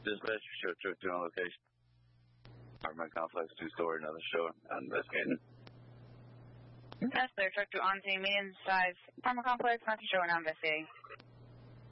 Dispatch, show truck 2 on location. Apartment complex 2-story, another show. I'm investigating. That's their truck 2 on scene, medium size apartment complex, not to show, and I'm investigating.